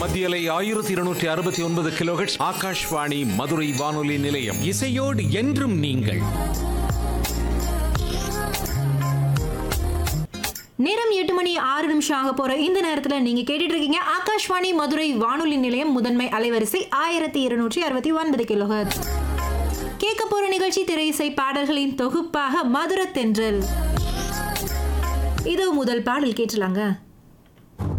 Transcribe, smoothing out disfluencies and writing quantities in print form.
மத்தியலை 1269 கிலோஹெர்ட்ஸ். ஆகாஷ்வாணி மதுரை வானொலி நிலையம். இசையோடு என்றும் நீங்கள். நேரம் 8:06 ஆக போற இந்த நேரத்துல நீங்க கேட்டுட்டு இருக்கீங்க ஆகாஷ்வாணி மதுரை வானொலி நிலையம் முதன்மை அலைவரிசை 1269 கிலோஹெர்ட்ஸ். கேட்க போற நிகழ்ச்சி திரை இசை பாடல்களின் தொகுப்பாக மதுர தென்றல். இது முதல் பாடல் கேட்டலாங்க.